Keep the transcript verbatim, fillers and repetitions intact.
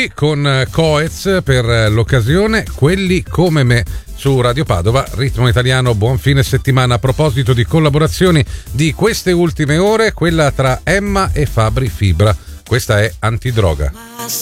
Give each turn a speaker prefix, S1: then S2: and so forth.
S1: Lui con Coez per l'occasione, Quelli come me, su Radio Padova, Ritmo Italiano. Buon fine settimana. A proposito di collaborazioni di queste ultime ore, quella tra Emma e Fabri Fibra. Questa è Antidroga.